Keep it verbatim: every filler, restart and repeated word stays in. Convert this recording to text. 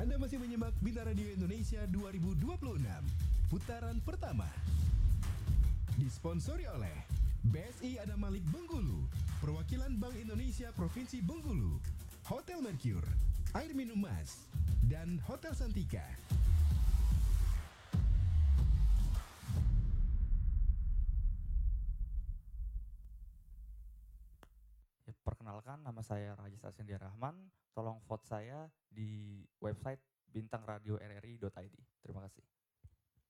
Anda masih menyimak Bintang Radio Indonesia dua ribu dua puluh enam, putaran pertama. Disponsori oleh B S I Adam Malik Bengkulu, Perwakilan Bank Indonesia Provinsi Bengkulu, Hotel Mercure, Air Minum Mas, dan Hotel Santika. Ya, perkenalkan, nama saya Rajis Asyendia Rahman. Tolong vote saya di website bintang radio r r i dot i d. Terima kasih.